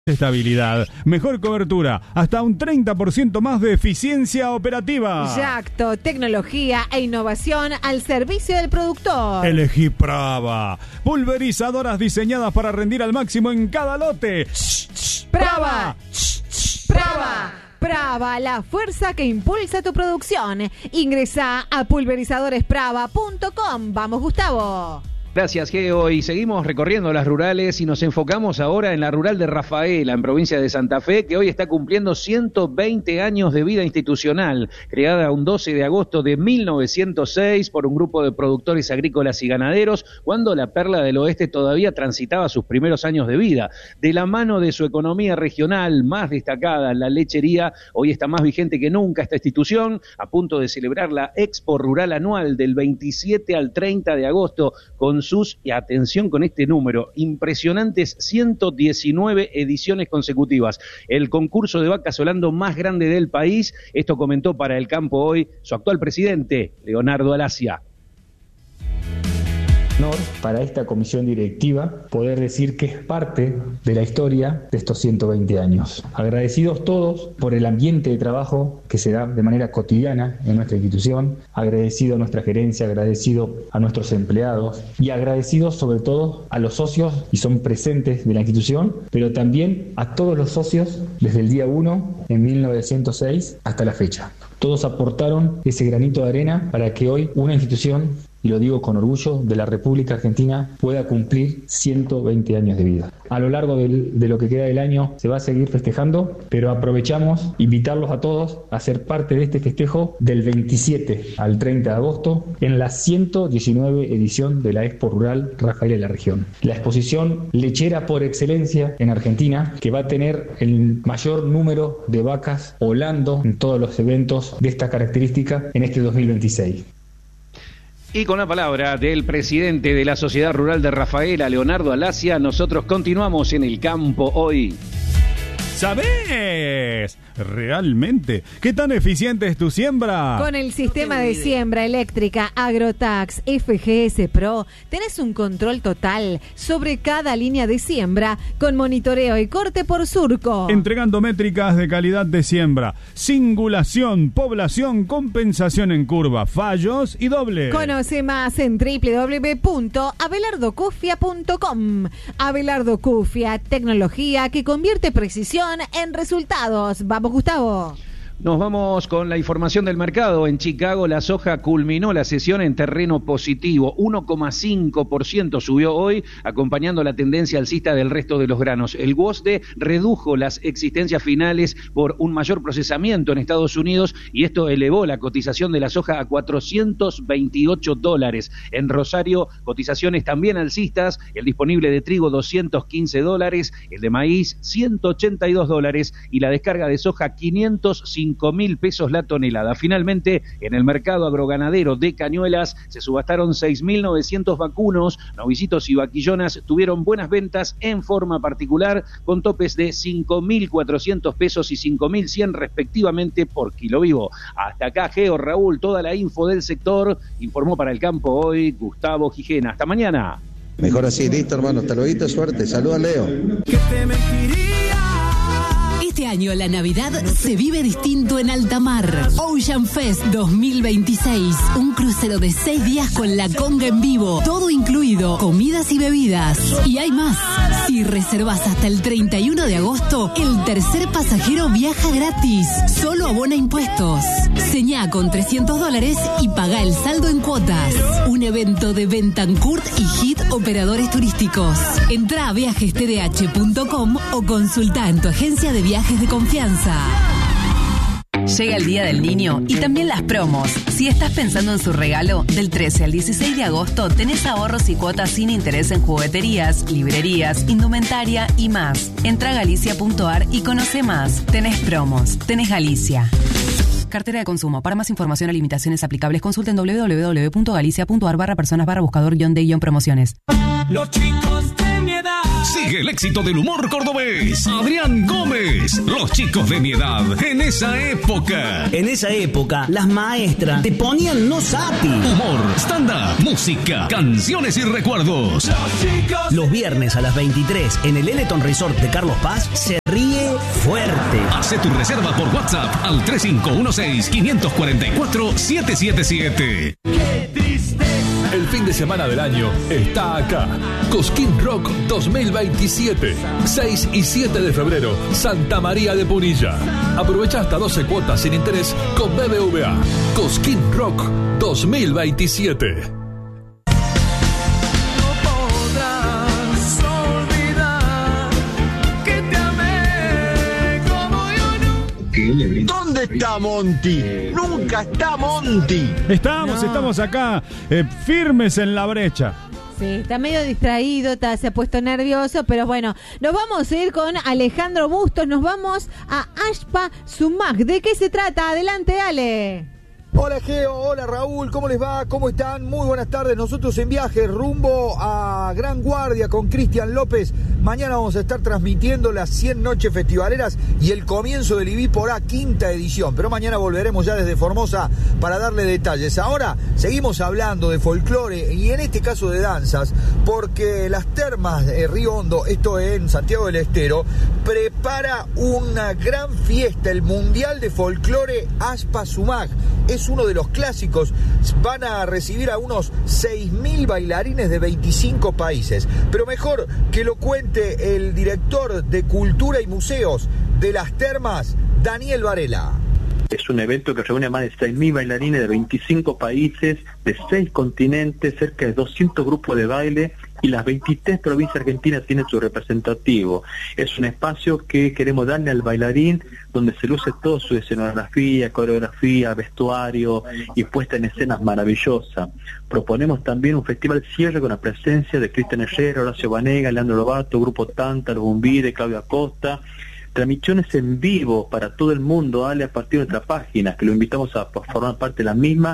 Estabilidad, mejor cobertura, hasta un 30% más de eficiencia operativa. Yacto, tecnología e innovación al servicio del productor. Elegí Prava, pulverizadoras diseñadas para rendir al máximo en cada lote. Prava, Prava. Prava, la fuerza que impulsa tu producción. Ingresa a pulverizadoresprava.com. Vamos, Gustavo. Gracias, Geo. Y seguimos recorriendo las rurales y nos enfocamos ahora en la rural de Rafaela, en provincia de Santa Fe, que hoy está cumpliendo 120 años de vida institucional, creada un 12 de agosto de 1906 por un grupo de productores agrícolas y ganaderos, cuando la Perla del Oeste todavía transitaba sus primeros años de vida. De la mano de su economía regional más destacada, la lechería, hoy está más vigente que nunca esta institución, a punto de celebrar la Expo Rural Anual del 27 al 30 de agosto, con sus, y atención con este número, impresionantes 119 ediciones consecutivas. El concurso de vacas Holando más grande del país. Esto comentó para El Campo hoy su actual presidente, Leonardo Alacia. Honor para esta comisión directiva poder decir que es parte de la historia de estos 120 años. Agradecidos todos por el ambiente de trabajo que se da de manera cotidiana en nuestra institución, agradecido a nuestra gerencia, agradecido a nuestros empleados y agradecidos sobre todo a los socios y son presentes de la institución, pero también a todos los socios desde el día 1 en 1906 hasta la fecha. Todos aportaron ese granito de arena para que hoy una institución, y lo digo con orgullo, de la República Argentina pueda cumplir 120 años de vida. A lo largo de lo que queda del año se va a seguir festejando, pero aprovechamos invitarlos a todos a ser parte de este festejo del 27 al 30 de agosto en la 119 edición de la Expo Rural Rafaela de la Región. La exposición lechera por excelencia en Argentina, que va a tener el mayor número de vacas Holando en todos los eventos de esta característica en este 2026. Y con la palabra del presidente de la Sociedad Rural de Rafaela, Leonardo Alacia, nosotros continuamos en El Campo hoy. ¿Sabés realmente qué tan eficiente es tu siembra? Con el sistema de siembra eléctrica Agrotax FGS Pro tenés un control total sobre cada línea de siembra con monitoreo y corte por surco. Entregando métricas de calidad de siembra, singulación, población, compensación en curva, fallos y doble. Conoce más en www.abelardocufia.com. Abelardo Cufia, tecnología que convierte precisión en resultados. Vamos, Gustavo. Nos vamos con la información del mercado. En Chicago, la soja culminó la sesión en terreno positivo. 1,5% subió hoy, acompañando la tendencia alcista del resto de los granos. El WOSDE redujo las existencias finales por un mayor procesamiento en Estados Unidos y esto elevó la cotización de la soja a $428. En Rosario, cotizaciones también alcistas. El disponible de trigo, $215. El de maíz, $182. Y la descarga de soja, $505.000 la tonelada. Finalmente, en el mercado agroganadero de Cañuelas se subastaron 6.900 vacunos. Novicitos y vaquillonas tuvieron buenas ventas en forma particular, con topes de $5.400 y $5.100 respectivamente por kilo vivo. Hasta acá, Geo, Raúl, toda la info del sector. Informó para El Campo hoy Gustavo Gijena. Hasta mañana. Mejor así, listo, hermano. Hasta luego, suerte. Saluda, Leo. ¿Qué te mentiría? Este año la Navidad se vive distinto en Altamar. Ocean Fest 2026. Un crucero de 6 días con la conga en vivo. Todo incluido, comidas y bebidas. Y hay más. Si reservas hasta el 31 de agosto, el tercer pasajero viaja gratis. Solo abona impuestos. Señá con $300 y paga el saldo en cuotas. Un evento de Bentancurt y HIT Operadores Turísticos. Entrá a viajestdh.com o consulta en tu agencia de viajes de confianza. Llega el Día del Niño y también las promos. Si estás pensando en su regalo, del 13 al 16 de agosto tenés ahorros y cuotas sin interés en jugueterías, librerías, indumentaria y más. Entra a galicia.ar y conoce más. Tenés promos, tenés Galicia. Cartera de consumo. Para más información o limitaciones aplicables, consulten www.galicia.ar/personas/buscador-de-promociones. Los chicos de mi edad. Sigue el éxito del humor cordobés. Adrián Gómez. Los chicos de mi edad. En esa época. En esa época, las maestras te ponían no sapi. Humor, stand-up, música, canciones y recuerdos. Los viernes a las 23 en el Eleton Resort de Carlos Paz se ríe fuerte. Hace tu reserva por WhatsApp al 3516-544-777. Qué tristeza. El fin de semana del año está acá. Cosquín Rock 2027. 6 y 7 de febrero, Santa María de Punilla. Aprovecha hasta 12 cuotas sin interés con BBVA. Cosquín Rock 2027. ¿Dónde está Monty? Nunca está Monty. Estamos acá, firmes en la brecha. Sí, está medio distraído, se ha puesto nervioso, pero bueno, nos vamos a ir con Alejandro Bustos, nos vamos a Ashpa Sumag. ¿De qué se trata? Adelante, Ale. Hola Geo, hola Raúl, ¿cómo les va? ¿Cómo están? Muy buenas tardes, nosotros en viaje rumbo a Gran Guardia con Cristian López. Mañana vamos a estar transmitiendo las 100 noches festivaleras y el comienzo del Ibípora, quinta edición. Pero mañana volveremos ya desde Formosa para darle detalles. Ahora seguimos hablando de folclore y en este caso de danzas, porque las termas de Río Hondo, esto en Santiago del Estero, prepara una gran fiesta, el Mundial de Folclore Ashpa Sumag. Es uno de los clásicos, van a recibir a unos 6.000 bailarines de 25 países. Pero mejor que lo cuente el director de Cultura y Museos de las Termas, Daniel Varela. Es un evento que reúne a más de 6.000 bailarines de 25 países, de 6 continentes, cerca de 200 grupos de baile, y las 23 provincias argentinas tienen su representativo. Es un espacio que queremos darle al bailarín, donde se luce toda su escenografía, coreografía, vestuario y puesta en escenas maravillosa. Proponemos también un festival cierre con la presencia de Cristian Herrera, Horacio Banega, Leandro Lobato, Grupo Tanta, Bumbide, Claudio Acosta. Transmisiones en vivo para todo el mundo, Ale, a partir de nuestra página, que lo invitamos a formar parte de la misma,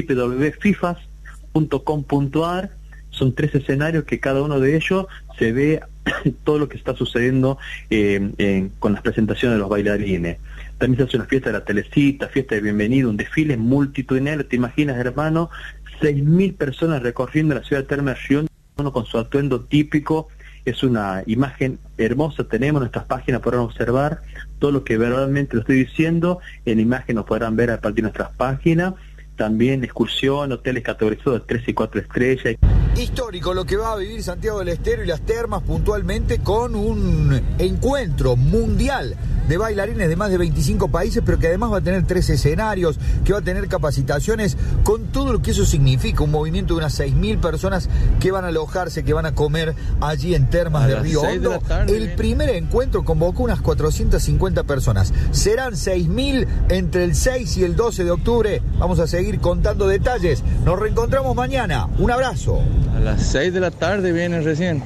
www.fifas.com.ar. Son 3 escenarios que cada uno de ellos se ve todo lo que está sucediendo con las presentaciones de los bailarines. También se hace una fiesta de la Telecita, fiesta de bienvenido, un desfile multitudinario. ¿Te imaginas, hermano? 6.000 personas recorriendo la ciudad de Termas de Río Hondo, uno con su atuendo típico. Es una imagen hermosa, tenemos nuestras páginas, podrán observar todo lo que verdaderamente lo estoy diciendo, en imagen nos podrán ver a partir de nuestras páginas. También excursión, hoteles categorizados de 3 y 4 estrellas. Histórico lo que va a vivir Santiago del Estero y las Termas puntualmente, con un encuentro mundial de bailarines de más de 25 países, pero que además va a tener 3 escenarios, que va a tener capacitaciones, con todo lo que eso significa, un movimiento de unas 6.000 personas que van a alojarse, que van a comer allí en Termas de Río Hondo. El primer encuentro convocó unas 450 personas. Serán 6.000 entre el 6 y el 12 de octubre. Vamos a seguir contando detalles. Nos reencontramos mañana. Un abrazo. A las 6 de la tarde vienen recién.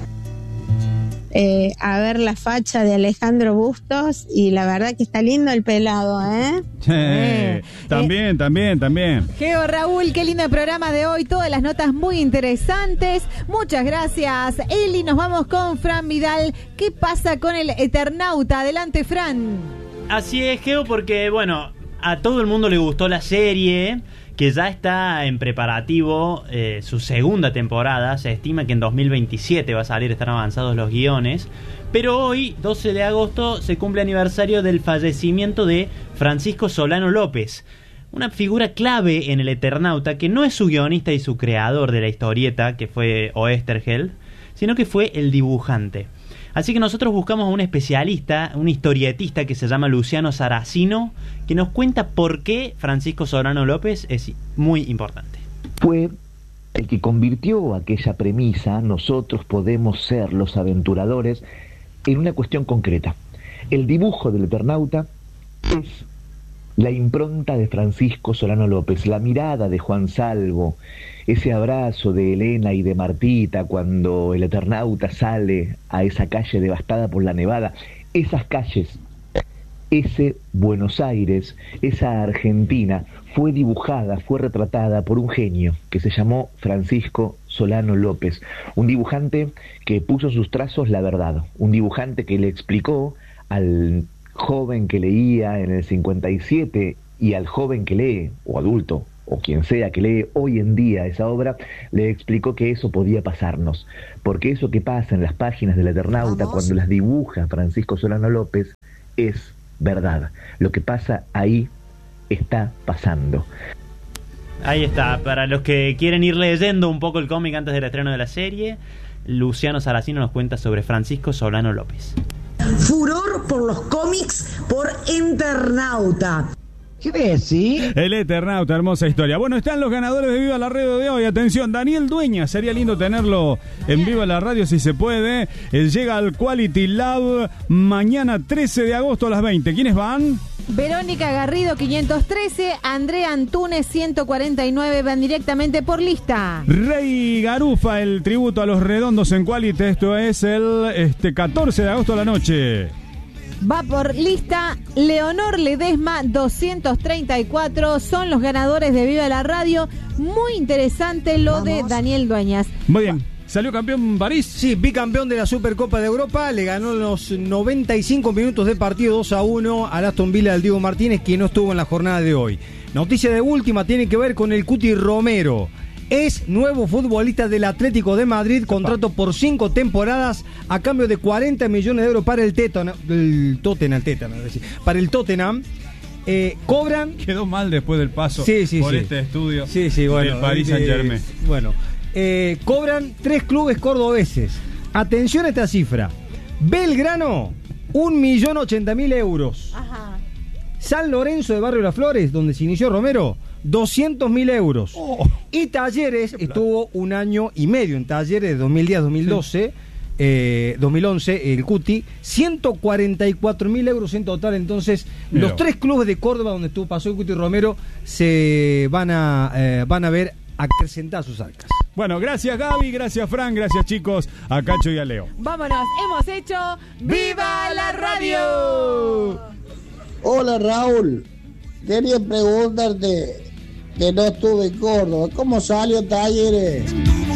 A ver la facha de Alejandro Bustos, y la verdad que está lindo el pelado, También. Geo, Raúl, qué lindo el programa de hoy, todas las notas muy interesantes. Muchas gracias, Eli. Nos vamos con Fran Vidal. ¿Qué pasa con el Eternauta? Adelante, Fran. Así es, Geo, porque bueno, a todo el mundo le gustó la serie, que ya está en preparativo su segunda temporada. Se estima que en 2027 va a salir, están avanzados los guiones. Pero hoy, 12 de agosto, se cumple aniversario del fallecimiento de Francisco Solano López, una figura clave en el Eternauta, que no es su guionista y su creador de la historieta, que fue Oesterheld, sino que fue el dibujante. Así que nosotros buscamos a un especialista, un historietista que se llama Luciano Saracino, que nos cuenta por qué Francisco Solano López es muy importante. Fue el que convirtió aquella premisa, nosotros podemos ser los aventuradores, en una cuestión concreta. El dibujo del Eternauta es la impronta de Francisco Solano López, la mirada de Juan Salvo, ese abrazo de Elena y de Martita cuando el Eternauta sale a esa calle devastada por la nevada. Esas calles, ese Buenos Aires, esa Argentina, fue dibujada, fue retratada por un genio que se llamó Francisco Solano López, un dibujante que puso en sus trazos la verdad, un dibujante que le explicó al joven que leía en el 57 y al joven que lee, o adulto, o quien sea que lee hoy en día esa obra, le explicó que eso podía pasarnos, porque eso que pasa en las páginas del Eternauta cuando las dibuja Francisco Solano López es verdad. Lo que pasa ahí está pasando. Ahí está, para los que quieren ir leyendo un poco el cómic antes del estreno de la serie, Luciano Saracino nos cuenta sobre Francisco Solano López. Furor por los cómics por Eternauta. ¿Qué ves, sí? El Eternauta, hermosa historia. Bueno, están los ganadores de Viva la Radio de hoy. Atención, Daniel Dueñas, sería lindo tenerlo en Viva la Radio si se puede. Llega al Quality Lab mañana 13 de agosto a las 20. ¿Quiénes van? Verónica Garrido 513, Andrea Antunes 149, van directamente por lista. Rey Garufa, el tributo a los redondos en Quality, esto es el 14 de agosto a la noche. Va por lista Leonor Ledesma 234, son los ganadores de Viva la Radio. Muy interesante lo de Daniel Dueñas. Muy bien. ¿Salió campeón París? Sí, bicampeón de la Supercopa de Europa. Le ganó los 95 minutos de partido 2-1 al Aston Villa del Diego Martínez, que no estuvo en la jornada de hoy. Noticia de última tiene que ver con el Cuti Romero. Es nuevo futbolista del Atlético de Madrid, contrato por 5 temporadas a cambio de 40 millones de euros para el Tottenham. Cobran. Quedó mal después del paso por este estudio del Paris Saint-Germain. Cobran 3 clubes cordobeses. Atención a esta cifra. Belgrano, 1.080.000 euros. Ajá. San Lorenzo de Barrio Las Flores, donde se inició Romero, 200.000 euros. Y Talleres estuvo 1 año y medio en Talleres de 2010 a 2012. 2011, el Cuti, 144.000 euros en total. Entonces, los 3 clubes de Córdoba donde pasó el Cuti Romero se van a ver acrecentar sus arcas. Bueno, gracias Gaby, gracias Fran, gracias chicos, a Cacho y a Leo. Vámonos, hemos hecho ¡Viva la Radio! Hola Raúl, quería preguntarte, que no estuve en Córdoba, ¿cómo salió Talleres?